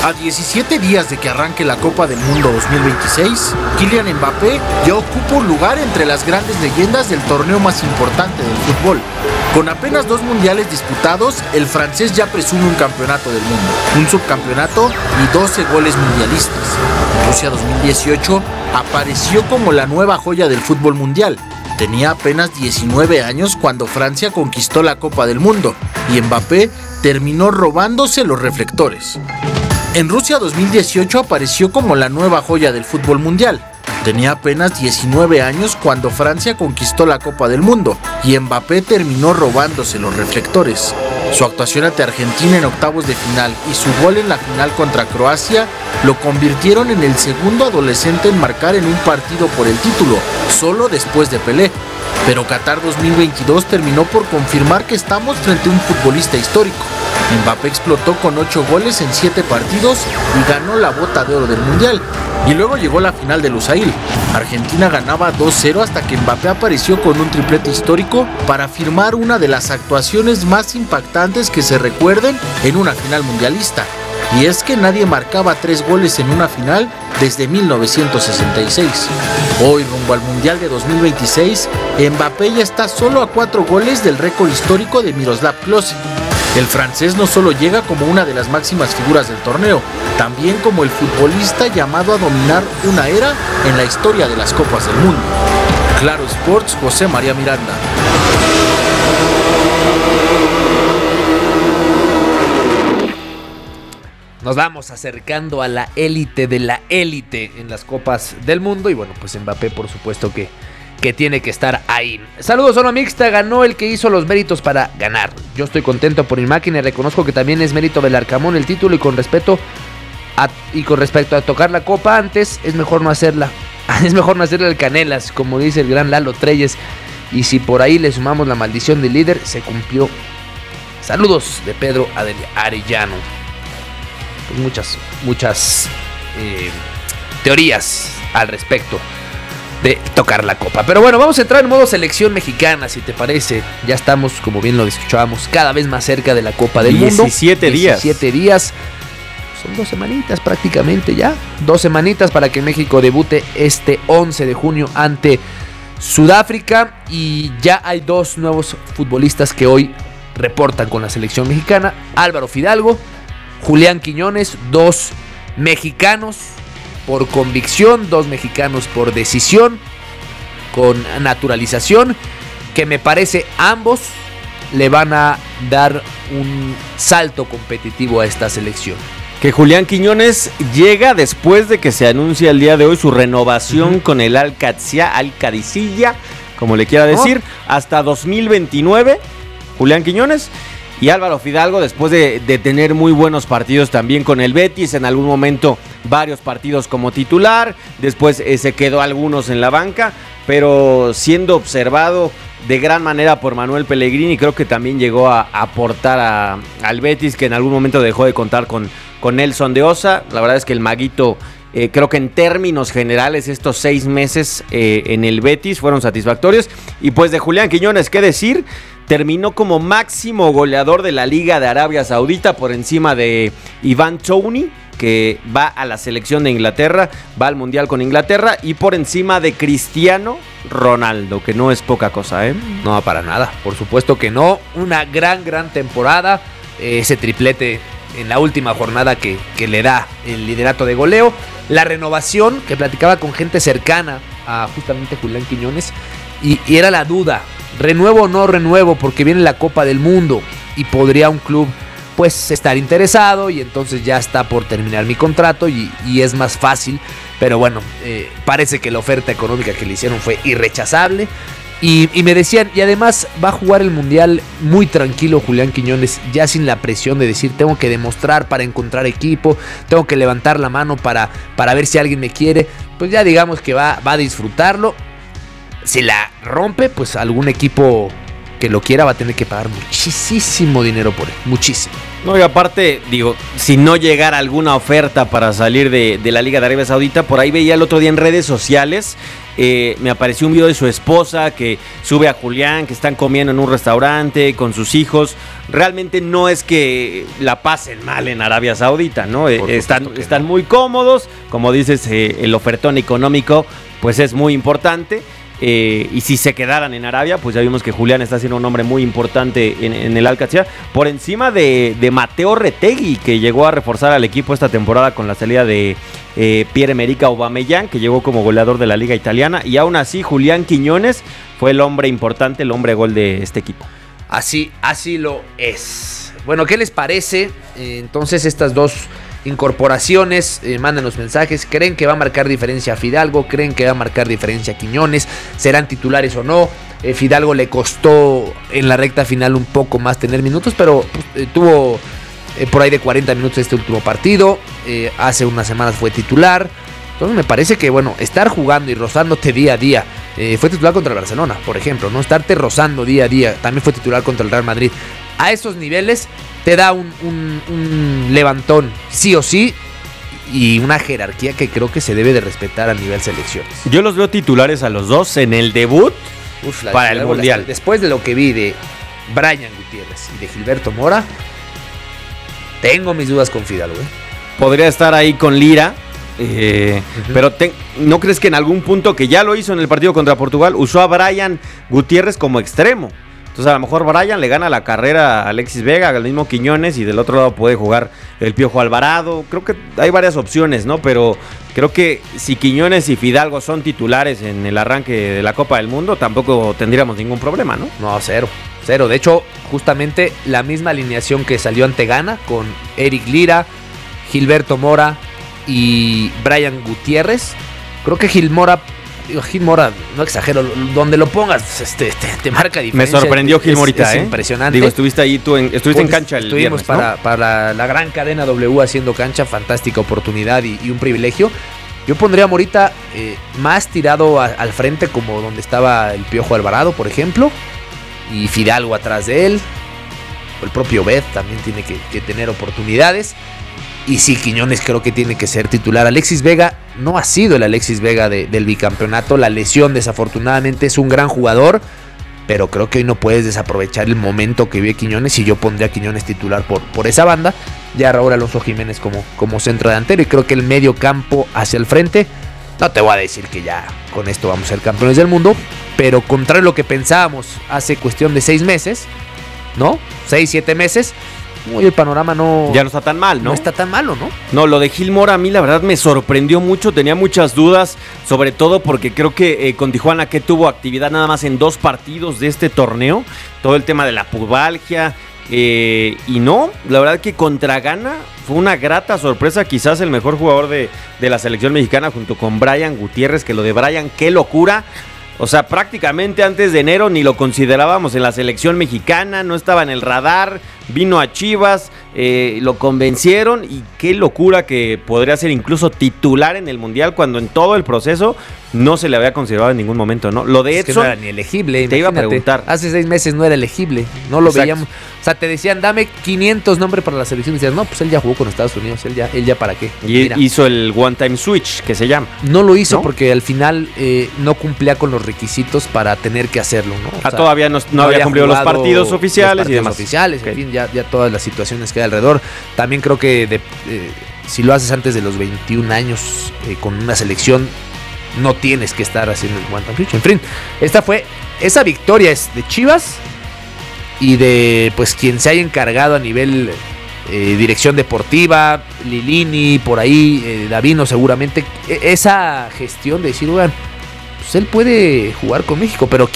A 17 días de que arranque la Copa del Mundo 2026, Kylian Mbappé ya ocupa un lugar entre las grandes leyendas del torneo más importante del fútbol. Con apenas 2 mundiales disputados, el francés ya presume un campeonato del mundo, un subcampeonato y 12 goles mundialistas. En Rusia 2018 apareció como la nueva joya del fútbol mundial. Tenía apenas 19 años cuando Francia conquistó la Copa del Mundo y Mbappé terminó robándose los reflectores. En Rusia 2018 apareció como la nueva joya del fútbol mundial. Tenía apenas 19 años cuando Francia conquistó la Copa del Mundo y Mbappé terminó robándose los reflectores. Su actuación ante Argentina en octavos de final y su gol en la final contra Croacia lo convirtieron en el segundo adolescente en marcar en un partido por el título, solo después de Pelé. Pero Qatar 2022 terminó por confirmar que estamos frente a un futbolista histórico. Mbappé explotó con 8 goles en 7 partidos y ganó la bota de oro del Mundial. Y luego llegó la final de Lusail. Argentina ganaba 2-0 hasta que Mbappé apareció con un triplete histórico para firmar una de las actuaciones más impactantes que se recuerden en una final mundialista. Y es que nadie marcaba 3 goles en una final desde 1966. Hoy, rumbo al Mundial de 2026, Mbappé ya está solo a 4 goles del récord histórico de Miroslav Klose. El francés no solo llega como una de las máximas figuras del torneo, también como el futbolista llamado a dominar una era en la historia de las Copas del Mundo. Claro Sports, José María Miranda. Nos vamos acercando a la élite de la élite en las Copas del Mundo y bueno, pues Mbappé por supuesto que tiene que estar ahí. Saludos, zona mixta, ganó el que hizo los méritos para ganar. Yo estoy contento por mi máquina y reconozco que también es mérito del Arcamón el título y con respecto a tocar la copa antes, es mejor no hacerla. Es mejor no hacerle el Canelas, como dice el gran Lalo Treyes. Y si por ahí le sumamos la maldición del líder, se cumplió. Saludos de Pedro Arellano. Pues muchas teorías al respecto de tocar la copa. Pero bueno, vamos a entrar en modo selección mexicana, si te parece. Ya estamos, como bien lo escuchábamos, cada vez más cerca de la Copa del Mundo. 17 días. Son 2 semanitas prácticamente ya. 2 semanitas para que México debute este 11 de junio ante Sudáfrica. Y ya hay 2 nuevos futbolistas que hoy reportan con la selección mexicana. Álvaro Fidalgo, Julián Quiñones, 2 mexicanos por convicción, 2 mexicanos por decisión, con naturalización, que me parece ambos le van a dar un salto competitivo a esta selección. Que Julián Quiñones llega después de que se anuncia el día de hoy su renovación con el Alcadicilla, como le quiera decir, hasta 2029, Julián Quiñones. Y Álvaro Fidalgo, después de tener muy buenos partidos también con el Betis, en algún momento varios partidos como titular, después se quedó algunos en la banca, pero siendo observado de gran manera por Manuel Pellegrini, creo que también llegó a aportar al Betis, que en algún momento dejó de contar con Nelson de Osa. La verdad es que el Maguito, creo que en términos generales estos 6 meses en el Betis fueron satisfactorios. Y pues de Julián Quiñones, ¿qué decir? Terminó como máximo goleador de la Liga de Arabia Saudita por encima de Ivan Toney, que va a la selección de Inglaterra, va al Mundial con Inglaterra, y por encima de Cristiano Ronaldo, que no es poca cosa, ¿eh? No, para nada, por supuesto que no. Una gran temporada, ese triplete en la última jornada que le da el liderato de goleo. La renovación, que platicaba con gente cercana a justamente Julián Quiñones, y era la duda, ¿renuevo o no renuevo? Porque viene la Copa del Mundo y podría un club pues estar interesado y entonces ya está por terminar mi contrato y es más fácil. Pero bueno, parece que la oferta económica que le hicieron fue irrechazable. Y me decían, y además va a jugar el Mundial muy tranquilo Julián Quiñones, ya sin la presión de decir tengo que demostrar para encontrar equipo, tengo que levantar la mano para ver si alguien me quiere. Pues ya digamos que va a disfrutarlo. Si la rompe, pues algún equipo que lo quiera va a tener que pagar muchísimo dinero por él, muchísimo. No, y aparte, digo, si no llegara alguna oferta para salir de la Liga de Arabia Saudita, por ahí veía el otro día en redes sociales, me apareció un video de su esposa que sube a Julián, que están comiendo en un restaurante con sus hijos. Realmente no es que la pasen mal en Arabia Saudita, ¿no? Están muy cómodos, como dices, el ofertón económico pues es muy importante. Y si se quedaran en Arabia, pues ya vimos que Julián está siendo un hombre muy importante en el Al-Qadsiya, por encima de Mateo Retegui, que llegó a reforzar al equipo esta temporada con la salida de Pierre-Emerick Aubameyang, que llegó como goleador de la Liga Italiana, y aún así Julián Quiñones fue el hombre importante, el hombre gol de este equipo. Así lo es. Bueno, ¿qué les parece? Entonces estas dos incorporaciones, mándanos mensajes. ¿Creen que va a marcar diferencia Fidalgo? ¿Creen que va a marcar diferencia Quiñones? ¿Serán titulares o no? Fidalgo le costó en la recta final un poco más tener minutos, pero tuvo por ahí de 40 minutos este último partido. Hace unas semanas fue titular. Entonces me parece que, bueno, estar jugando y rozándote día a día. Fue titular contra el Barcelona, por ejemplo, ¿no? Estarte rozando día a día. También fue titular contra el Real Madrid. A esos niveles te da un levantón, sí o sí, y una jerarquía que creo que se debe de respetar a nivel selecciones. Yo los veo titulares a los dos en el debut para el Mundial. Después de lo que vi de Brian Gutiérrez y de Gilberto Mora, tengo mis dudas con Fidalgo. Podría estar ahí con Lira, pero ¿no crees que en algún punto, que ya lo hizo en el partido contra Portugal, usó a Brian Gutiérrez como extremo? Entonces a lo mejor Brian le gana la carrera a Alexis Vega, al mismo Quiñones, y del otro lado puede jugar el Piojo Alvarado. Creo que hay varias opciones, ¿no? Pero creo que si Quiñones y Fidalgo son titulares en el arranque de la Copa del Mundo, tampoco tendríamos ningún problema, ¿no? No, cero. De hecho, justamente la misma alineación que salió ante Ghana, con Eric Lira, Gilberto Mora y Brian Gutiérrez. Creo que Gil Mora, no exagero, donde lo pongas te marca diferencia. Me sorprendió Gil Morita, es impresionante. Digo, estuviste ahí, estuviste en cancha el viernes, Estuvimos para la gran cadena W haciendo cancha, fantástica oportunidad y un privilegio. Yo pondría a Morita más tirado al frente, como donde estaba el Piojo Alvarado, por ejemplo, y Fidalgo atrás de él. El propio Beth también tiene que tener oportunidades. Y sí, Quiñones creo que tiene que ser titular. Alexis Vega no ha sido el Alexis Vega del bicampeonato. La lesión, desafortunadamente, es un gran jugador, pero creo que hoy no puedes desaprovechar el momento que vive Quiñones, y yo pondría a Quiñones titular por esa banda. Ya Raúl Alonso Jiménez como centro delantero, y creo que el medio campo hacia el frente, no te voy a decir que ya con esto vamos a ser campeones del mundo, pero contrario a lo que pensábamos hace cuestión de 6 meses, ¿no? 6-7 meses. El panorama ya no está tan mal, ¿no? No está tan malo, ¿no? No, lo de Gil Mora a mí la verdad me sorprendió mucho, tenía muchas dudas, sobre todo porque creo que con Tijuana, que tuvo actividad nada más en 2 partidos de este torneo, todo el tema de la pubalgia, y no, la verdad que contra Ghana fue una grata sorpresa, quizás el mejor jugador de la selección mexicana junto con Brian Gutiérrez, que lo de Brian, qué locura. O sea, prácticamente antes de enero ni lo considerábamos en la selección mexicana, no estaba en el radar, vino a Chivas, lo convencieron, y qué locura que podría ser incluso titular en el Mundial, cuando en todo el proceso no se le había considerado en ningún momento, ¿no? Lo de Edson, es que no era ni elegible. Te iba a preguntar. Hace 6 meses no era elegible, no lo veíamos. O sea, te decían, dame 500 nombres para la selección, y decías, no, pues él ya jugó con Estados Unidos, él ya para qué. Y mira, hizo el one time switch, que se llama. No lo hizo, ¿no? Porque al final no cumplía con los requisitos para tener que hacerlo, ¿no? O sea, todavía no había cumplido los partidos oficiales y demás. Oficiales, okay. En fin, ya todas las situaciones que hay alrededor. También creo que si lo haces antes de los 21 años con una selección, no tienes que estar haciendo el one time switch. En fin, esa victoria es de Chivas y de pues quien se haya encargado a nivel dirección deportiva, Lilini, por ahí, Davino seguramente, esa gestión de decir, oigan, pues él puede jugar con México, pero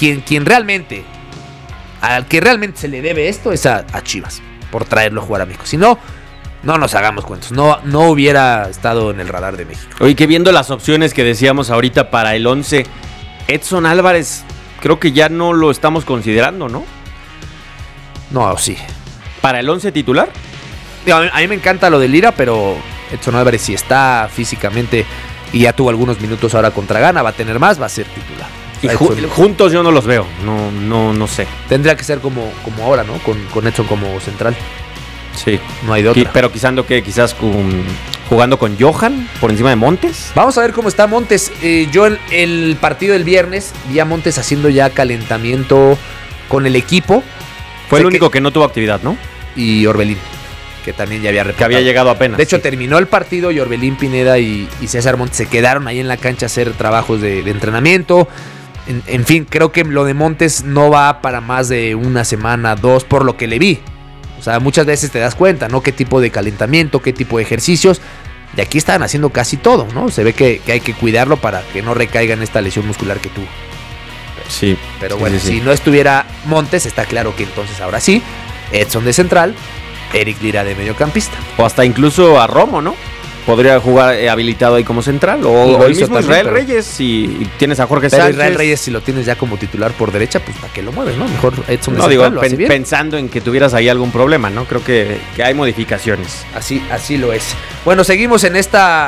al que realmente se le debe esto es a Chivas, por traerlo a jugar a México. Si no, no nos hagamos cuentos, no hubiera estado en el radar de México. Oye, que viendo las opciones que decíamos ahorita para el 11, Edson Álvarez creo que ya no lo estamos considerando, ¿no? No, sí. ¿Para el 11 titular? A mí me encanta lo de Lira, pero Edson Álvarez, si está físicamente y ya tuvo algunos minutos ahora contra Ghana, va a tener más, va a ser titular. Y juntos yo no los veo, no sé. Tendría que ser como ahora, ¿no? Con Edson como central. Sí. No hay de otra. Pero quizás jugando con Johan por encima de Montes. Vamos a ver cómo está Montes. Yo en el partido del viernes vi a Montes haciendo ya calentamiento con el equipo. Fue el único que no tuvo actividad, ¿no? Y Orbelín, que también ya había reportado. Que había llegado apenas. De hecho, terminó el partido y Orbelín Pineda y César Montes se quedaron ahí en la cancha a hacer trabajos de entrenamiento. En fin, creo que lo de Montes no va para más de una semana, 2, por lo que le vi. O sea, muchas veces te das cuenta, ¿no? Qué tipo de calentamiento, qué tipo de ejercicios. Y aquí estaban haciendo casi todo, ¿no? Se ve que hay que cuidarlo para que no recaiga en esta lesión muscular que tuvo. Sí. Pero bueno, si no estuviera Montes, está claro que entonces ahora sí, Edson de central, Eric Lira de mediocampista. O hasta incluso a Romo, ¿no? Podría jugar habilitado ahí como central. O el mismo también, Israel Reyes y tienes a Jorge pero Sánchez. Israel Reyes, si lo tienes ya como titular por derecha, pues ¿para qué lo mueves, no? Mejor Edson de no, central, digo, lo hace bien. pensando en que tuvieras ahí algún problema, ¿no? Creo que hay modificaciones. Así lo es. Bueno, seguimos en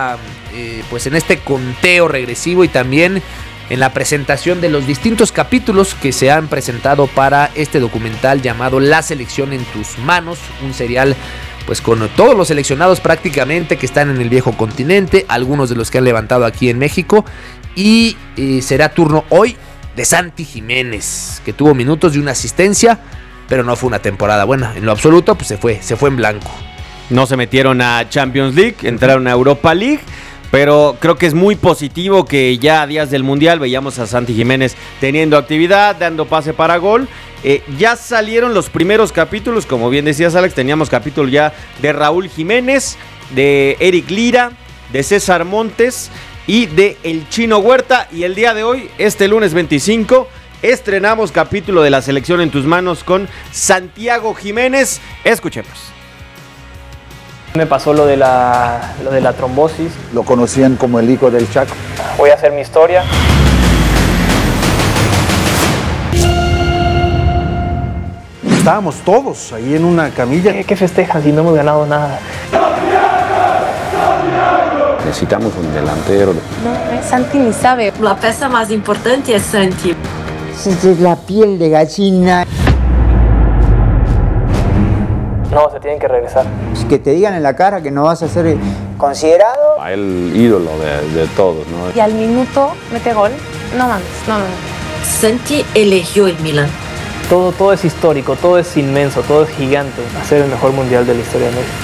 en este conteo regresivo y también en la presentación de los distintos capítulos que se han presentado para este documental llamado La Selección en tus manos, un serial pues con todos los seleccionados prácticamente que están en el viejo continente, algunos de los que han levantado aquí en México, y será turno hoy de Santi Jiménez, que tuvo minutos de una asistencia, pero no fue una temporada buena, en lo absoluto pues se fue en blanco. No se metieron a Champions League, entraron a Europa League. Pero creo que es muy positivo que ya a días del Mundial veíamos a Santi Jiménez teniendo actividad, dando pase para gol. Ya salieron los primeros capítulos, como bien decías Alex, teníamos capítulo ya de Raúl Jiménez, de Eric Lira, de César Montes y de El Chino Huerta. Y el día de hoy, este lunes 25, estrenamos capítulo de La Selección en tus manos con Santiago Jiménez. Escuchemos. Me pasó lo de la trombosis. Lo conocían como el hijo del Chaco. Voy a hacer mi historia. Estábamos todos ahí en una camilla. ¿Qué festejan si no hemos ganado nada? Necesitamos un delantero. No, Santi ni sabe. La pieza más importante es Santi. Es la piel de gallina. No, se tienen que regresar. Que te digan en la cara que no vas a ser considerado. El ídolo de todos, ¿no? Y al minuto mete gol. No mames, no. Santi eligió el Milan. Todo es histórico, todo es inmenso, todo es gigante. Hacer el mejor mundial de la historia de México.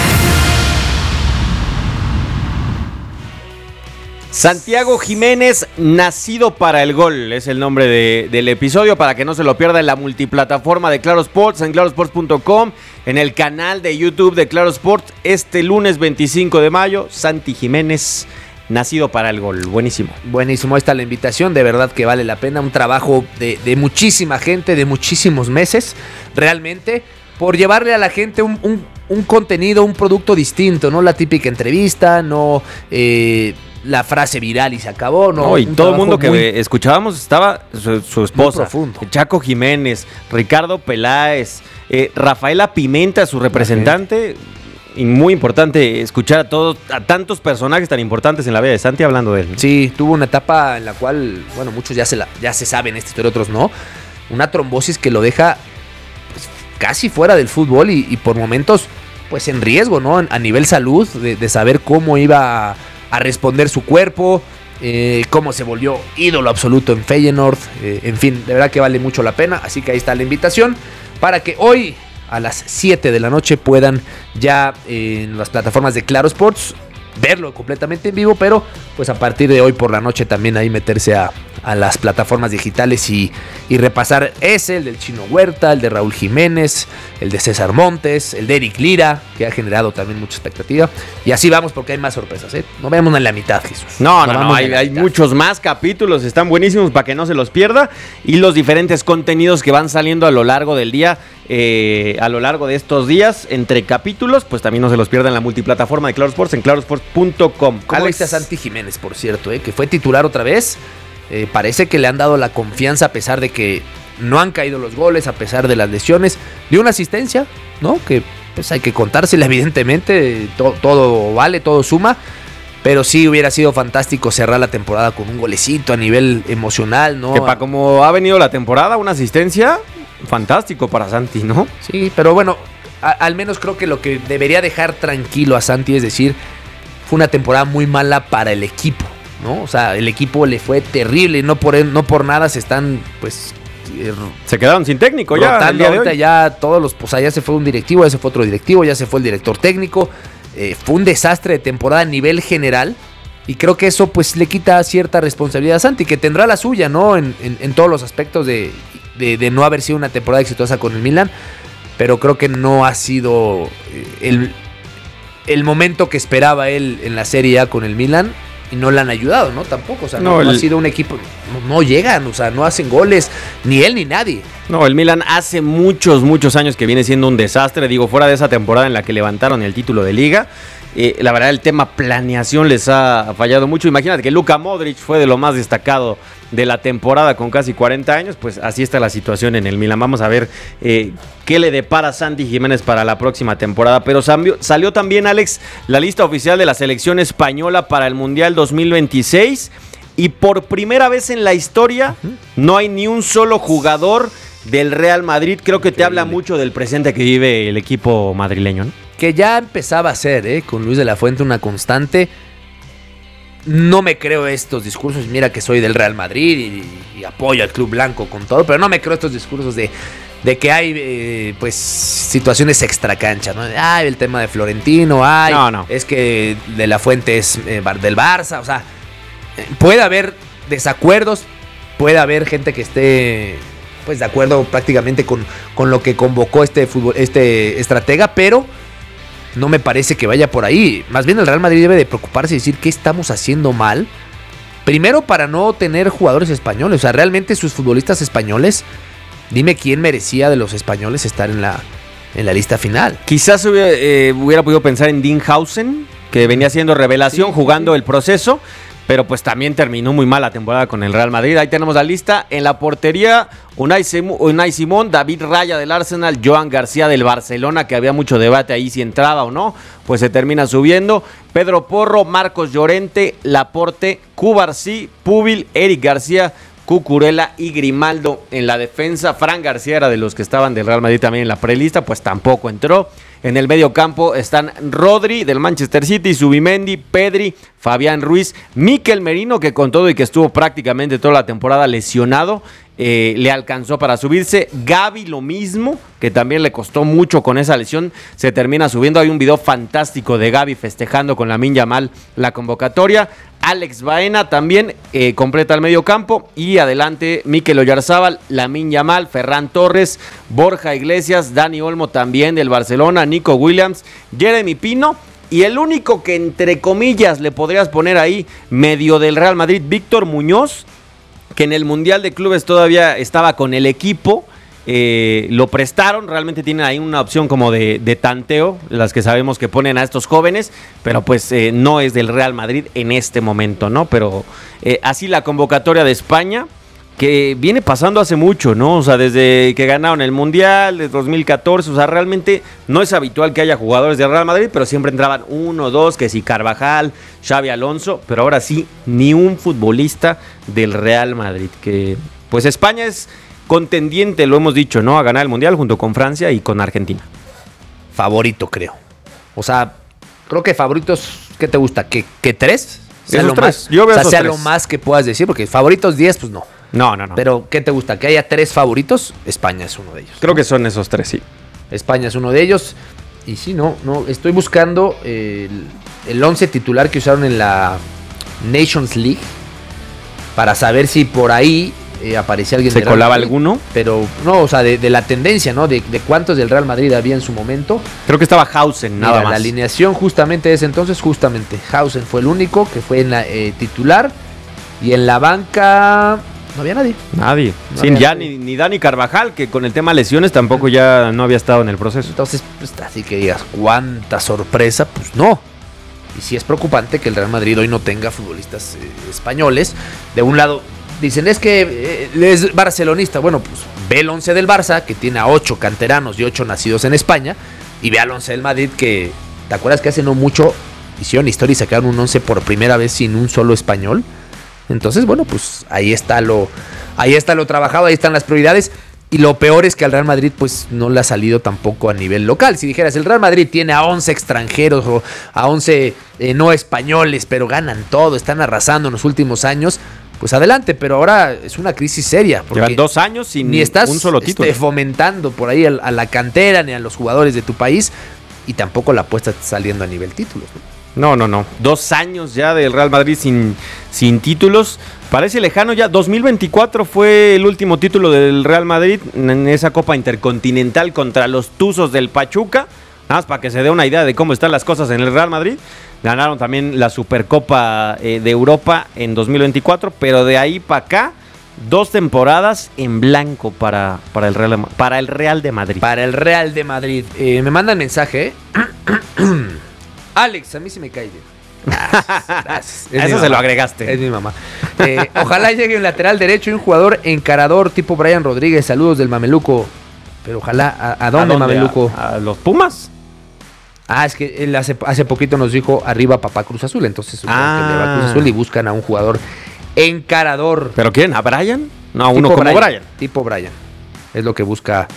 Santiago Jiménez, nacido para el gol, es el nombre del episodio, para que no se lo pierda en la multiplataforma de Claro Sports, en clarosports.com, en el canal de YouTube de Claro Sports, este lunes 25 de mayo, Santi Jiménez, nacido para el gol, buenísimo. Buenísimo, ahí está la invitación, de verdad que vale la pena, un trabajo de muchísima gente, de muchísimos meses, realmente, por llevarle a la gente un contenido, un producto distinto, no la típica entrevista, no la frase viral y se acabó, ¿no? Y todo el mundo que escuchábamos estaba su esposa, Chaco Jiménez, Ricardo Peláez, Rafaela Pimenta, su representante. Y muy importante escuchar a tantos personajes tan importantes en la vida de Santi hablando de él. Sí, tuvo una etapa en la cual, bueno, muchos ya se saben esta historia, otros no. Una trombosis que lo deja pues, casi fuera del fútbol y por momentos pues en riesgo, ¿no? A nivel salud, de saber cómo iba a responder su cuerpo, cómo se volvió ídolo absoluto en Feyenoord, en fin, de verdad que vale mucho la pena, así que ahí está la invitación para que hoy a las 7 de la noche puedan ya en las plataformas de Claro Sports verlo completamente en vivo, pero pues a partir de hoy por la noche también ahí meterse a las plataformas digitales y repasar el del Chino Huerta, el de Raúl Jiménez, el de César Montes, el de Eric Lira, que ha generado también mucha expectativa. Y así vamos porque hay más sorpresas, ¿eh? No veamos en la mitad, Jesús. No, hay muchos más capítulos, están buenísimos para que no se los pierda. Y los diferentes contenidos que van saliendo a lo largo del día, a lo largo de estos días, entre capítulos, pues también no se los pierda en la multiplataforma de Claro Sports, en clarosports.com. ¿Cómo viste a Santi Jiménez, por cierto, que fue titular otra vez? Parece que le han dado la confianza a pesar de que no han caído los goles, a pesar de las lesiones. Dio una asistencia, ¿no? Que pues hay que contársela, evidentemente. Todo vale, todo suma. Pero sí hubiera sido fantástico cerrar la temporada con un golecito a nivel emocional, ¿no? Que para como ha venido la temporada, una asistencia fantástico para Santi, ¿no? Sí, pero bueno, al menos creo que lo que debería dejar tranquilo a Santi es decir, fue una temporada muy mala para el equipo, ¿no? O sea, el equipo le fue terrible y no por nada se están, pues... se quedaron sin técnico ya. Rotando ahorita ya todos los... O sea, ya se fue un directivo, ya se fue otro directivo, ya se fue el director técnico. Fue un desastre de temporada a nivel general. Y creo que eso pues le quita cierta responsabilidad a Santi, que tendrá la suya, ¿no? En todos los aspectos de no haber sido una temporada exitosa con el Milan. Pero creo que no ha sido el momento que esperaba él en la Serie A con el Milan. Y no le han ayudado, ¿no? Tampoco, o sea, no ha sido un equipo, no llegan, o sea, no hacen goles, ni él ni nadie. No, el Milan hace muchos años que viene siendo un desastre, digo, fuera de esa temporada en la que levantaron el título de Liga. La verdad, el tema planeación les ha fallado mucho. Imagínate que Luka Modric fue de lo más destacado de la temporada con casi 40 años, pues así está la situación en el Milan. Vamos a ver qué le depara Santi Jiménez para la próxima temporada. Pero salió también, Alex, la lista oficial de la selección española para el Mundial 2026 y por primera vez en la historia no hay ni un solo jugador del Real Madrid. Creo que te habla mucho del presente que vive el equipo madrileño, ¿no? Que ya empezaba a ser, con Luis de la Fuente, una constante. No me creo estos discursos. Mira que soy del Real Madrid y apoyo al Club Blanco con todo, pero no me creo estos discursos de que hay pues situaciones extracancha, ¿no? Ay, el tema de Florentino, no. Es que de la Fuente es del Barça, o sea, puede haber desacuerdos, puede haber gente que esté pues de acuerdo prácticamente con lo que convocó este estratega, pero no me parece que vaya por ahí. Más bien el Real Madrid debe de preocuparse y decir qué estamos haciendo mal. Primero para no tener jugadores españoles. O sea, realmente sus futbolistas españoles, dime quién merecía de los españoles estar en la lista final. Quizás hubiera podido pensar en Dean Howson, que venía siendo revelación jugando el proceso. Pero pues también terminó muy mal la temporada con el Real Madrid. Ahí tenemos la lista. En la portería, Unai Simón, David Raya del Arsenal, Joan García del Barcelona, que había mucho debate ahí si entraba o no. Pues se termina subiendo. Pedro Porro, Marcos Llorente, Laporte, Cubarsí, Púbil, Eric García, Cucurella y Grimaldo en la defensa. Fran García era de los que estaban del Real Madrid también en la prelista, pues tampoco entró. En el medio campo están Rodri del Manchester City, Zubimendi, Pedri, Fabián Ruiz, Mikel Merino, que con todo y que estuvo prácticamente toda la temporada lesionado, le alcanzó para subirse. Gavi lo mismo, que también le costó mucho con esa lesión, se termina subiendo. Hay un video fantástico de Gavi festejando con Lamine Yamal la convocatoria. Alex Baena también completa el medio campo. Y adelante Mikel Oyarzábal, Lamine Yamal, Ferran Torres, Borja Iglesias, Dani Olmo también del Barcelona, Nico Williams, Jeremy Pino. Y el único que entre comillas le podrías poner ahí medio del Real Madrid, Víctor Muñoz, que en el Mundial de Clubes todavía estaba con el equipo. Lo prestaron, realmente tienen ahí una opción como de tanteo, las que sabemos que ponen a estos jóvenes, pero pues no es del Real Madrid en este momento, ¿no? Pero así la convocatoria de España, que viene pasando hace mucho, ¿no? O sea, desde que ganaron el Mundial de 2014, o sea, realmente no es habitual que haya jugadores del Real Madrid, pero siempre entraban uno, dos, que si Carvajal, Xavi Alonso, pero ahora sí, ni un futbolista del Real Madrid, que pues España es contendiente, lo hemos dicho, ¿no? A ganar el Mundial junto con Francia y con Argentina. Favorito, creo. O sea, creo que favoritos, ¿qué te gusta? ¿Que tres? Sea lo más, yo veo sea lo más que puedas decir, porque favoritos 10, pues no. No. Pero, ¿qué te gusta? ¿Que haya tres favoritos? España es uno de ellos. Creo que son esos tres, sí. España es uno de ellos. Y sí, no. Estoy buscando el 11 titular que usaron en la Nations League para saber si por ahí aparecía alguien. ¿Se colaba alguno? Pero, no, o sea, de la tendencia, ¿no? De cuántos del Real Madrid había en su momento. Creo que estaba Hausen, nada más. La alineación justamente de ese entonces, Hausen fue el único que fue en la titular. Y en la banca no había nadie. Ni Dani Carvajal, que con el tema lesiones tampoco ya no había estado en el proceso. Entonces, pues, así que digas, ¿cuánta sorpresa? Pues no. Y sí es preocupante que el Real Madrid hoy no tenga futbolistas españoles. De un lado, dicen, es que es barcelonista. Bueno, pues ve el 11 del Barça, que tiene a 8 canteranos y 8 nacidos en España. Y ve al 11 del Madrid, que, ¿te acuerdas que hace no mucho hicieron historia y sacaron un 11 por primera vez sin un solo español. Entonces, bueno, pues ahí está lo trabajado, ahí están las prioridades. Y lo peor es que al Real Madrid pues no le ha salido tampoco a nivel local. Si dijeras, el Real Madrid tiene a 11 extranjeros o a 11 no españoles, pero ganan todo, están arrasando en los últimos años, pues adelante. Pero ahora es una crisis seria. Llevan 2 años sin ni estás un solo título. Fomentando por ahí a la cantera ni a los jugadores de tu país y tampoco la apuesta está saliendo a nivel títulos, ¿no? No. 2 años ya del Real Madrid sin títulos. Parece lejano ya. 2024 fue el último título del Real Madrid en esa Copa Intercontinental contra los Tuzos del Pachuca. Nada más para que se dé una idea de cómo están las cosas en el Real Madrid. Ganaron también la Supercopa de Europa en 2024, pero de ahí para acá 2 temporadas en blanco para el Real de Madrid. Para el Real de Madrid. Me mandan mensaje. Alex, a mí sí me cae bien. Gracias. Eso se lo agregaste. Es mi mamá. Ojalá llegue un lateral derecho y un jugador encarador tipo Brian Rodríguez. Saludos del Mameluco. Pero ojalá, ¿a dónde, Mameluco? ¿A los Pumas? Es que él hace poquito nos dijo arriba papá Cruz Azul. Entonces supongo que le va a Cruz Azul y buscan a un jugador encarador. ¿Pero quién? ¿A Brian? No, uno como Brian. Tipo Brian. Es lo que busca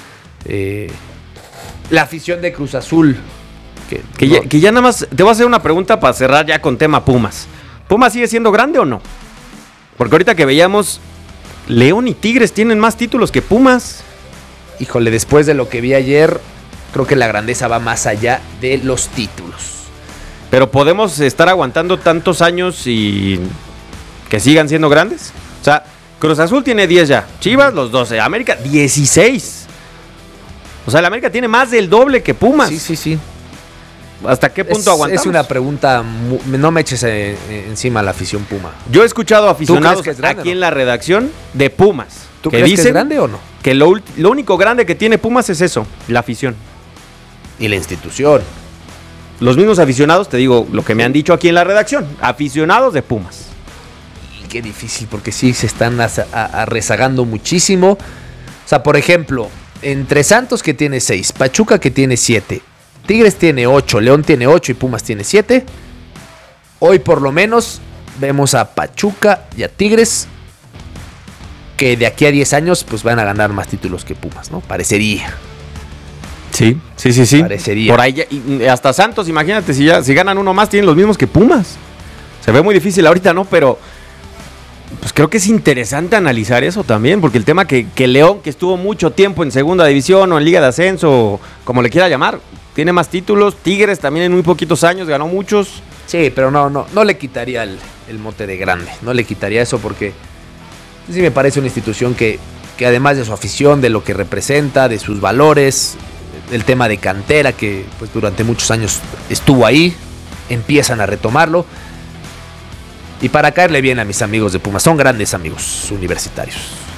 la afición de Cruz Azul. Que ya nada más te voy a hacer una pregunta para cerrar ya con tema Pumas. ¿Pumas sigue siendo grande o no? Porque ahorita que veíamos, León y Tigres tienen más títulos que Pumas. Híjole, después de lo que vi ayer, creo que la grandeza va más allá de los títulos. Pero podemos estar aguantando tantos años y que sigan siendo grandes. O sea, Cruz Azul tiene 10 ya, Chivas los 12, América 16. O sea, el América tiene más del doble que Pumas. Sí. ¿Hasta qué punto aguantamos? Es una pregunta, no me eches encima a la afición Puma. Yo he escuchado aficionados que es grande, aquí en la redacción de Pumas. ¿Tú crees que es grande o no? Que lo único grande que tiene Pumas es eso, la afición. Y la institución. Los mismos aficionados, te digo lo que me han dicho aquí en la redacción, aficionados de Pumas. Y qué difícil, porque sí se están rezagando muchísimo. O sea, por ejemplo, entre Santos que tiene 6, Pachuca que tiene 7, Tigres tiene 8, León tiene 8 y Pumas tiene 7. Hoy por lo menos vemos a Pachuca y a Tigres que de aquí a 10 años pues van a ganar más títulos que Pumas, ¿no? Parecería. Sí. Parecería. Por ahí y hasta Santos, imagínate, si ganan uno más tienen los mismos que Pumas. Se ve muy difícil ahorita, ¿no? Pero pues creo que es interesante analizar eso también, porque el tema que León, que estuvo mucho tiempo en segunda división o en Liga de Ascenso, como le quiera llamar, tiene más títulos. Tigres también en muy poquitos años ganó muchos. Sí, pero no le quitaría el mote de grande. No le quitaría eso porque sí me parece una institución que además de su afición, de lo que representa, de sus valores, el tema de cantera que pues durante muchos años estuvo ahí, empiezan a retomarlo. Y para caerle bien a mis amigos de Pumas, son grandes amigos universitarios.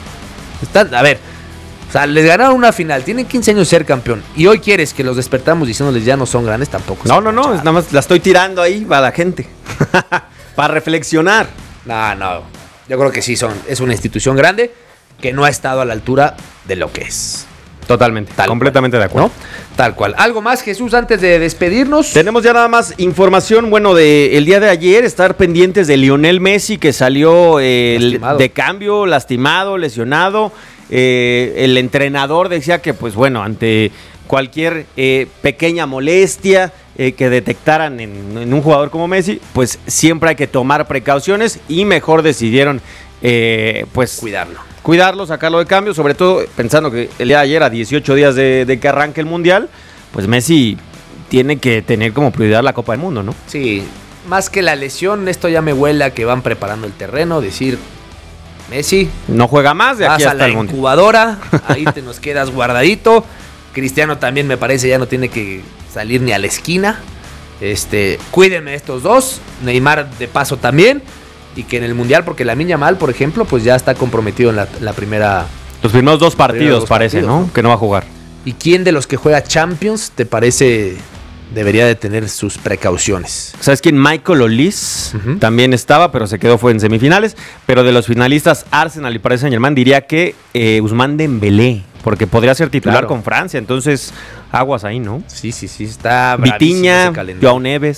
O sea, les ganaron una final, tienen 15 años de ser campeón. Y hoy quieres que los despertamos diciéndoles ya no son grandes, tampoco. No, nada más la estoy tirando ahí para la gente. Para reflexionar. No. Yo creo que sí, es una institución grande que no ha estado a la altura de lo que es. Totalmente, completamente de acuerdo. ¿No? Tal cual. ¿Algo más, Jesús, antes de despedirnos? Tenemos ya nada más información, el día de ayer, estar pendientes de Lionel Messi, que salió de cambio, lastimado, lesionado. El entrenador decía que, pues bueno, ante cualquier pequeña molestia que detectaran en un jugador como Messi, pues siempre hay que tomar precauciones y mejor decidieron, pues cuidarlo, sacarlo de cambio, sobre todo pensando que el día de ayer, a 18 días de que arranque el Mundial, pues Messi tiene que tener como prioridad la Copa del Mundo, ¿no? Sí, más que la lesión, esto ya me huele a que van preparando el terreno, decir, Messi, no juega más de aquí hasta el Mundial. Incubadora, ahí te nos quedas guardadito. Cristiano también me parece ya no tiene que salir ni a la esquina. Cuídenme estos dos, Neymar de paso también. Y que en el Mundial, porque Lamine Yamal, por ejemplo, pues ya está comprometido en la primera. Los primeros 2 partidos parece, ¿no? Que no va a jugar. ¿Y quién de los que juega Champions te parece debería de tener sus precauciones? ¿Sabes quién? Michael Olise también estaba, pero fue en semifinales. Pero de los finalistas, Arsenal y Paris Saint-Germain, diría que Ousmane Dembélé, porque podría ser titular con Francia. Entonces, aguas ahí, ¿no? Sí, está Vitinha, Joao Neves.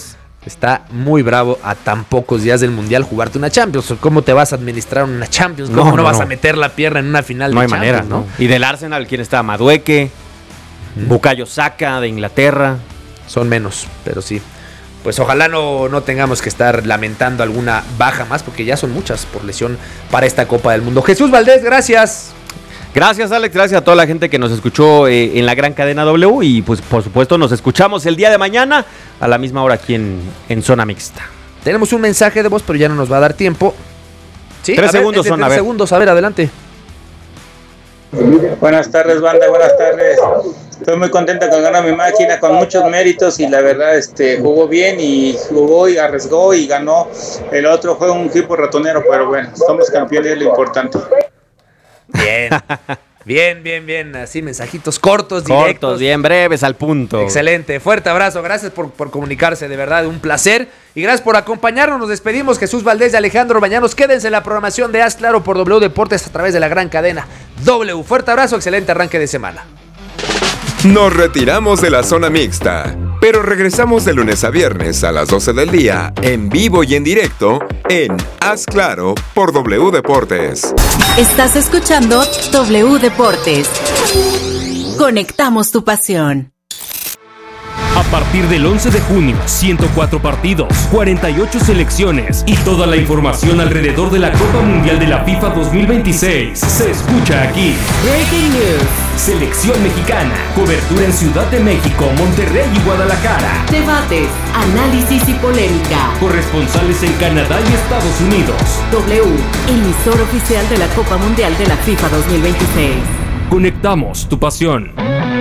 Está muy bravo a tan pocos días del Mundial jugarte una Champions. ¿Cómo te vas a administrar una Champions? ¿Cómo no vas a meter la pierna en una final de Champions? No hay manera, ¿no? Y del Arsenal, ¿quién está? Madueke, Bukayo Saka de Inglaterra. Son menos, pero sí. Pues ojalá no tengamos que estar lamentando alguna baja más, porque ya son muchas por lesión para esta Copa del Mundo. Jesús Valdés, gracias. Gracias, Alex, gracias a toda la gente que nos escuchó en la gran cadena W y pues por supuesto nos escuchamos el día de mañana a la misma hora aquí en Zona Mixta. Tenemos un mensaje de voz, pero ya no nos va a dar tiempo. ¿Sí? 3 segundos son, a ver. 3 segundos, a ver, adelante. Buenas tardes, banda, buenas tardes. Estoy muy contenta con ganar mi máquina, con muchos méritos y la verdad jugó bien y jugó y arriesgó y ganó. El otro fue un equipo ratonero, pero bueno, somos campeones, es lo importante. Bien. Así, mensajitos cortos, directos. Bien breves, al punto. Excelente. Fuerte abrazo. Gracias por comunicarse. De verdad, un placer. Y gracias por acompañarnos. Nos despedimos. Jesús Valdés y Alejandro Bañanos. Quédense en la programación de Haz Claro por W Deportes a través de la gran cadena W. Fuerte abrazo. Excelente arranque de semana. Nos retiramos de la zona mixta, pero regresamos de lunes a viernes a las 12 del día, en vivo y en directo, en Haz Claro por W Deportes. Estás escuchando W Deportes. Conectamos tu pasión. A partir del 11 de junio, 104 partidos, 48 selecciones y toda la información alrededor de la Copa Mundial de la FIFA 2026 se escucha aquí. Breaking News. Selección mexicana, cobertura en Ciudad de México, Monterrey y Guadalajara. Debates, análisis y polémica. Corresponsales en Canadá y Estados Unidos. W, emisor oficial de la Copa Mundial de la FIFA 2026. Conectamos tu pasión.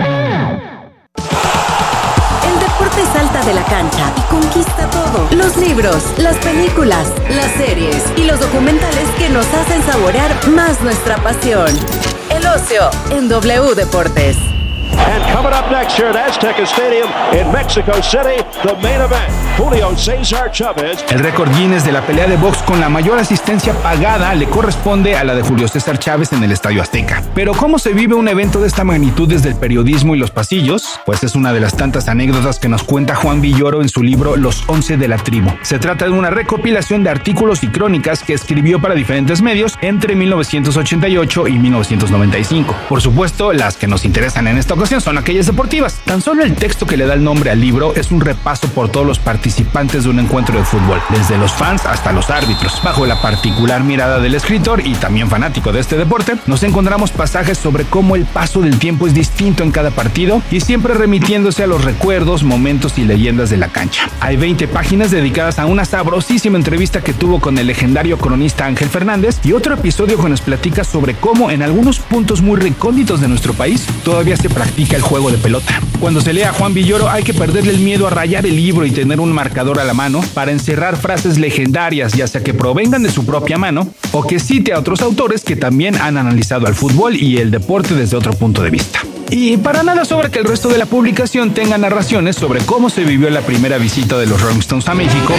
Salta de la cancha y conquista todo. Los libros, las películas, las series y los documentales que nos hacen saborear más nuestra pasión. El ocio en W Deportes. And coming up next here at Azteca Stadium in Mexico City, the main event, Julio César Chávez. El récord Guinness de la pelea de box con la mayor asistencia pagada le corresponde a la de Julio César Chávez en el Estadio Azteca. Pero ¿cómo se vive un evento de esta magnitud desde el periodismo y los pasillos? Pues es una de las tantas anécdotas que nos cuenta Juan Villoro en su libro Los 11 de la Tribu. Se trata de una recopilación de artículos y crónicas que escribió para diferentes medios entre 1988 y 1995. Por supuesto, las que nos interesan en esta ocasión son aquellas deportivas. Tan solo el texto que le da el nombre al libro es un repaso por todos los participantes de un encuentro de fútbol, desde los fans hasta los árbitros. Bajo la particular mirada del escritor y también fanático de este deporte, nos encontramos pasajes sobre cómo el paso del tiempo es distinto en cada partido y siempre remitiéndose a los recuerdos, momentos y leyendas de la cancha. Hay 20 páginas dedicadas a una sabrosísima entrevista que tuvo con el legendario cronista Ángel Fernández y otro episodio que nos platica sobre cómo en algunos puntos muy recónditos de nuestro país todavía se practica el juego de pelota. Cuando se lee a Juan Villoro hay que perderle el miedo a rayar el libro y tener un marcador a la mano para encerrar frases legendarias, ya sea que provengan de su propia mano o que cite a otros autores que también han analizado al fútbol y el deporte desde otro punto de vista. Y para nada sobra que el resto de la publicación tenga narraciones sobre cómo se vivió la primera visita de los Rolling Stones a México,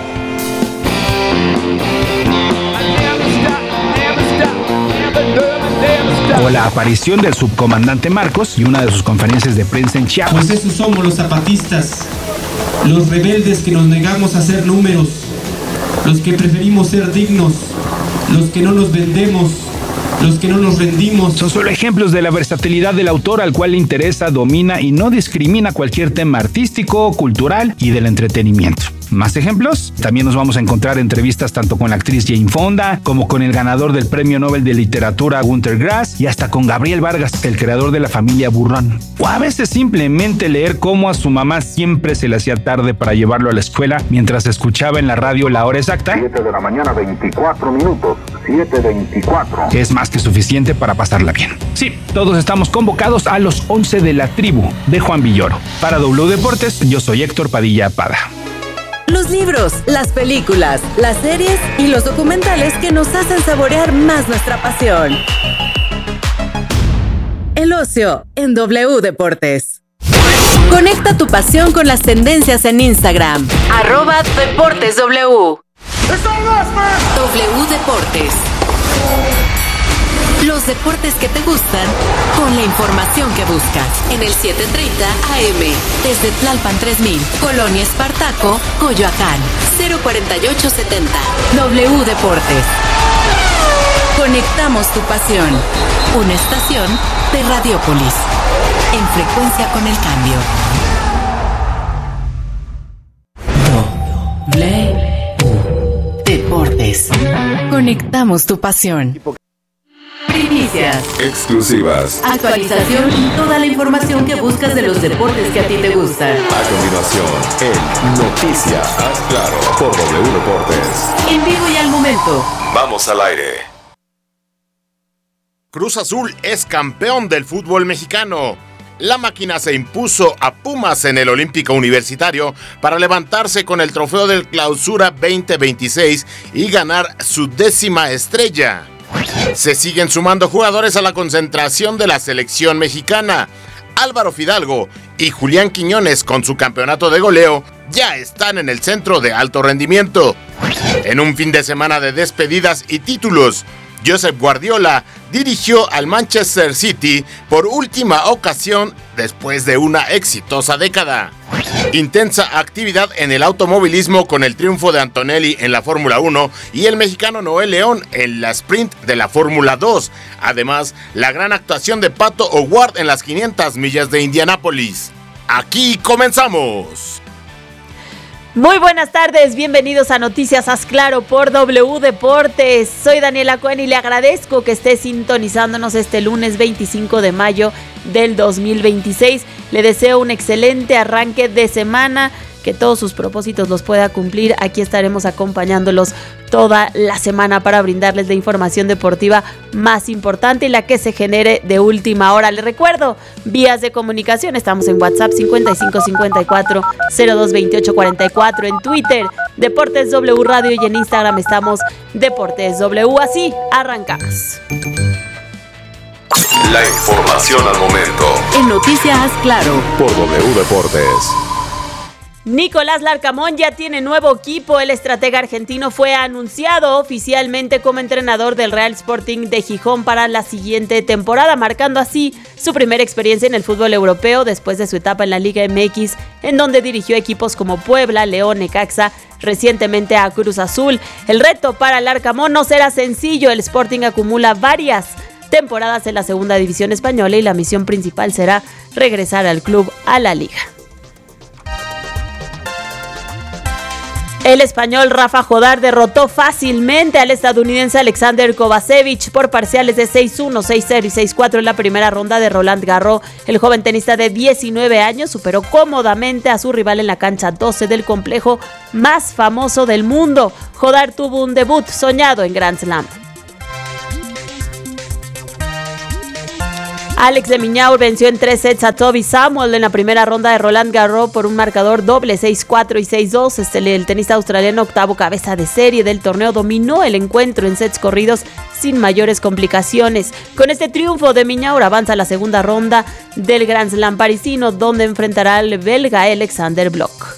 o la aparición del subcomandante Marcos y una de sus conferencias de prensa en Chiapas. Pues esos somos los zapatistas, los rebeldes que nos negamos a ser números, los que preferimos ser dignos, los que no nos vendemos, los que no nos rendimos. Son solo ejemplos de la versatilidad del autor, al cual le interesa, domina y no discrimina cualquier tema artístico, cultural y del entretenimiento. ¿Más ejemplos? También nos vamos a encontrar entrevistas tanto con la actriz Jane Fonda, como con el ganador del Premio Nobel de Literatura Günter Grass, y hasta con Gabriel Vargas, el creador de La Familia Burrón. O a veces simplemente leer cómo a su mamá siempre se le hacía tarde para llevarlo a la escuela mientras escuchaba en la radio la hora exacta. 7 de la mañana, 24 minutos. 7:24. Que es más que suficiente para pasarla bien. Sí, todos estamos convocados a los 11 de la tribu de Juan Villoro. Para W Deportes, yo soy Héctor Padilla Pada. Los libros, las películas, las series y los documentales que nos hacen saborear más nuestra pasión. El ocio en W Deportes. Conecta tu pasión con las tendencias en Instagram. @DeportesW. W Deportes. Los deportes que te gustan con la información que buscas. En el 730 AM. Desde Tlalpan 3000, Colonia Espartaco, Coyoacán. 04870. W Deportes. Conectamos tu pasión. Una estación de Radiopolis. En frecuencia con el cambio. Deportes. Conectamos tu pasión. Primicias. Exclusivas. Actualización y toda la información que buscas de los deportes que a ti te gustan. A continuación, en Noticias Haz Claro por W Deportes. En vivo y al momento. Vamos al aire. Cruz Azul es campeón del fútbol mexicano. La máquina se impuso a Pumas en el Olímpico Universitario para levantarse con el trofeo del Clausura 2026 y ganar su 10ª estrella. Se siguen sumando jugadores a la concentración de la selección mexicana. Álvaro Fidalgo y Julián Quiñones, con su campeonato de goleo, ya están en el centro de alto rendimiento. En un fin de semana de despedidas y títulos, Josep Guardiola dirigió al Manchester City por última ocasión después de una exitosa década. Intensa actividad en el automovilismo con el triunfo de Antonelli en la Fórmula 1 y el mexicano Noel León en la sprint de la Fórmula 2. Además, la gran actuación de Pato O'Ward en las 500 millas de Indianápolis. Aquí comenzamos. Muy buenas tardes, bienvenidos a Noticias Haz Claro por W Deportes. Soy Daniela Cohen y le agradezco que esté sintonizándonos este lunes 25 de mayo del 2026. Le deseo un excelente arranque de semana, que todos sus propósitos los pueda cumplir. Aquí estaremos acompañándolos toda la semana para brindarles la información deportiva más importante y la que se genere de última hora. Les recuerdo, vías de comunicación, estamos en WhatsApp 5554-022844, en Twitter, Deportes W Radio, y en Instagram estamos Deportes W. Así arrancamos. La información al momento. En Noticias Haz Claro por W Deportes. Nicolás Larcamón ya tiene nuevo equipo. El estratega argentino fue anunciado oficialmente como entrenador del Real Sporting de Gijón para la siguiente temporada, marcando así su primera experiencia en el fútbol europeo después de su etapa en la Liga MX, en donde dirigió equipos como Puebla, León, Necaxa, recientemente a Cruz Azul. El reto para Larcamón no será sencillo. El Sporting acumula varias temporadas en la segunda división española y la misión principal será regresar al club a la liga. El español Rafa Jodar derrotó fácilmente al estadounidense Alexander Kovacevic por parciales de 6-1, 6-0 y 6-4 en la primera ronda de Roland Garros. El joven tenista de 19 años superó cómodamente a su rival en la cancha 12 del complejo más famoso del mundo. Jodar tuvo un debut soñado en Grand Slam. Alex de Minaur venció en 3 sets a Toby Samuel en la primera ronda de Roland Garros por un marcador doble 6-4 y 6-2. El tenista australiano, octavo cabeza de serie del torneo, dominó el encuentro en sets corridos sin mayores complicaciones. Con este triunfo, de Minaur avanza a la segunda ronda del Grand Slam parisino, donde enfrentará al belga Alexander Bloch.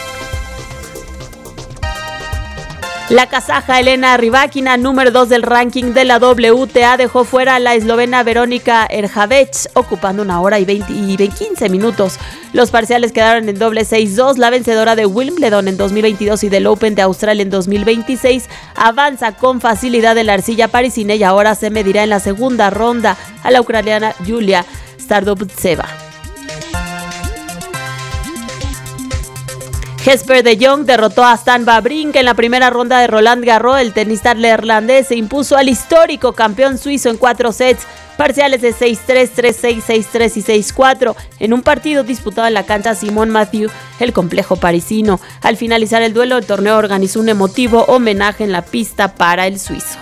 La kazaja Elena Rybakina, número 2 del ranking de la WTA, dejó fuera a la eslovena Verónica Erjavec, ocupando 1 hora y 15 minutos. Los parciales quedaron en doble 6-2. La vencedora de Wimbledon en 2022 y del Open de Australia en 2026 avanza con facilidad de la arcilla parisina y ahora se medirá en la segunda ronda a la ucraniana Yulia Stardubtseva. Jesper de Jong derrotó a Stan Wawrinka en la primera ronda de Roland Garros. El tenista neerlandés se impuso al histórico campeón suizo en 4 sets, parciales de 6-3, 3-6, 6-3 y 6-4, en un partido disputado en la cancha Simon Mathieu, el complejo parisino. Al finalizar el duelo, el torneo organizó un emotivo homenaje en la pista para el suizo.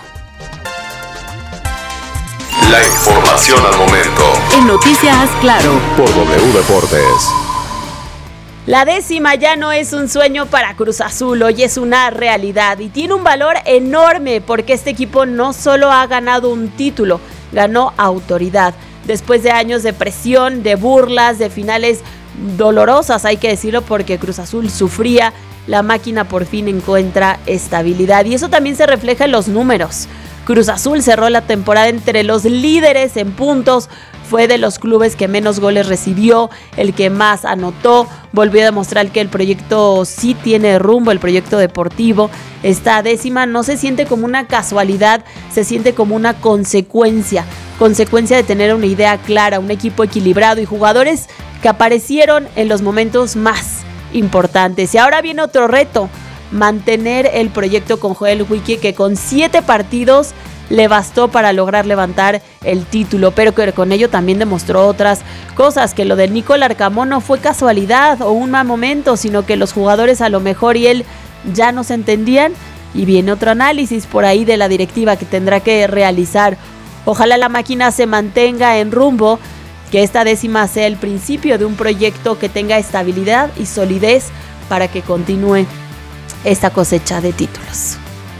La información al momento. En Noticias Haz Claro por W Deportes. La 10ª ya no es un sueño para Cruz Azul, hoy es una realidad y tiene un valor enorme porque este equipo no solo ha ganado un título, ganó autoridad. Después de años de presión, de burlas, de finales dolorosas, hay que decirlo, porque Cruz Azul sufría, la máquina por fin encuentra estabilidad y eso también se refleja en los números. Cruz Azul cerró la temporada entre los líderes en puntos, fue de los clubes que menos goles recibió, el que más anotó, volvió a demostrar que el proyecto sí tiene rumbo, el proyecto deportivo. Esta décima no se siente como una casualidad, se siente como una consecuencia de tener una idea clara, un equipo equilibrado y jugadores que aparecieron en los momentos más importantes. Y ahora viene otro reto, mantener el proyecto con Joel Wiki, que con 7 partidos le bastó para lograr levantar el título, pero que con ello también demostró otras cosas, que lo del Nico Larcamón no fue casualidad o un mal momento, sino que los jugadores a lo mejor y él ya no se entendían, y viene otro análisis por ahí de la directiva que tendrá que realizar. Ojalá la máquina se mantenga en rumbo, que esta décima sea el principio de un proyecto que tenga estabilidad y solidez para que continúe esta cosecha de títulos.